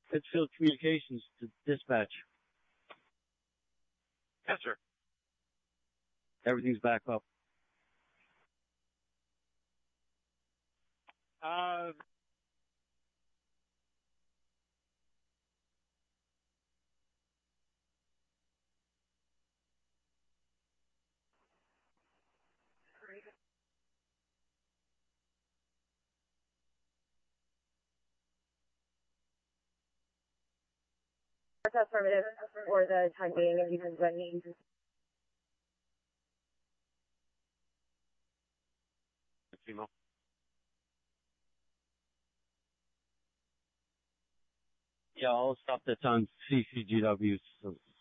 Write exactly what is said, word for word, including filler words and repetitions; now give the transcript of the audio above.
Pittsfield Communications to dispatch. Yes, sir. Everything's back up. Uh, That's affirmative for the time being, if you can let me. Female. Yeah, all stuff that's on C C G W. So